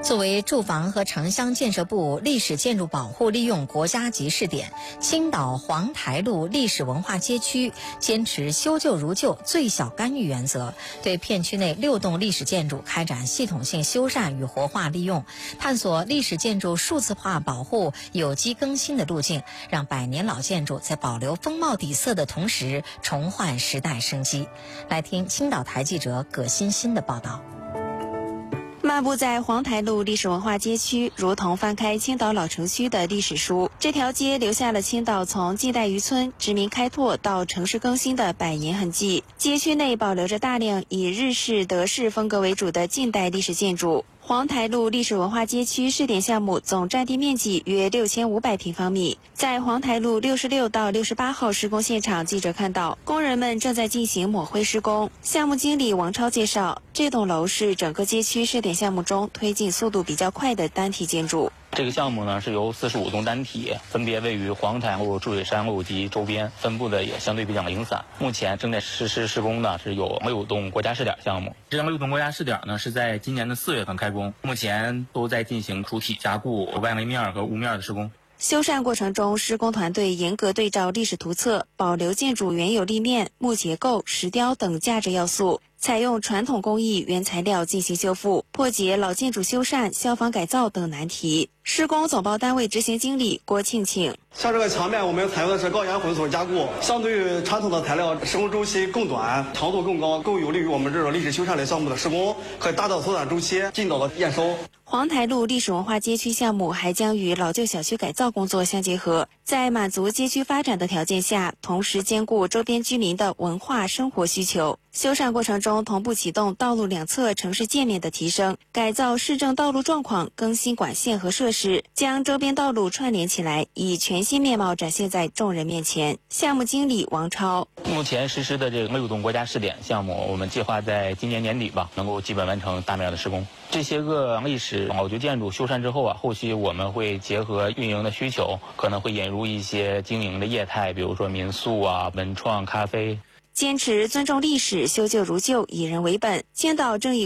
作为住房和城乡建设部历史建筑保护利用国家级试点，青岛黄台路历史文化街区坚持修旧如旧、最小干预原则，对片区内6栋历史建筑开展系统性修缮与活化利用，探索历史建筑数字化保护、有机更新的路径，让百年老建筑在保留风貌底色的同时，重焕时代生机。来听青岛台记者葛欣欣的报道。 漫步在黄台路历史文化街区，如同翻开青岛老城区的历史书。这条街留下了青岛从近代渔村殖民开拓到城市更新的百年痕迹。街区内保留着大量以日式、德式风格为主的近代历史建筑。黄台路历史文化街区试点项目总占地面积约6500平方米。在黄台路66到68号施工现场，记者看到工人们正在进行抹灰施工。项目经理王超介绍，这栋楼是整个街区试点项目中推进速度比较快的单体建筑。 这个项目呢是由45栋单体，分别位于黄台路、注水山路及周边，分布的也相对比较零散。目前正在实施施工的是有6栋国家试点项目。这6栋国家试点呢是在今年的4月份开工，目前都在进行主体加固、外围面和屋面的施工。 修缮过程中，施工团队严格对照历史图册，保留建筑原有立面、木结构、石雕等价值要素，采用传统工艺原材料进行修复，破解老建筑修缮、消防改造等难题。施工总包单位执行经理郭庆庆： 像这个墙面，我们采用的是高岩混锁加固，相对于传统的材料，施工周期更短，强度更高，更有利于我们这种历史修缮类项目的施工，可以达到缩短周期，尽早的验收。 黄台路历史文化街区项目还将与老旧小区改造工作相结合，在满足街区发展的条件下，同时兼顾周边居民的文化生活需求。修缮过程中同步启动道路两侧城市界面的提升，改造市政道路状况，更新管线和设施，将周边道路串联起来，以全新面貌展现在众人面前。项目经理王超： 目前实施的这个6栋国家试点项目，我们计划在今年年底吧，能够基本完成大面的施工。这些个历史老旧建筑修缮之后后期我们会结合运营的需求，可能会引入一些经营的业态，比如说民宿文创、咖啡。 坚持尊重历史，修旧如旧，以人为本。青岛正以